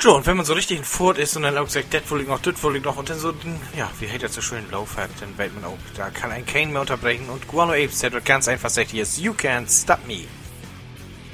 So, und wenn man so richtig in Furt ist und dann auch sagt, das will ich noch und dann so, ja, wie hält er so schön Lauf hat, dann weiß man auch, da kann ein Kane mehr unterbrechen und Guano Apes, der dort ganz einfach sagt, yes, you can't stop me.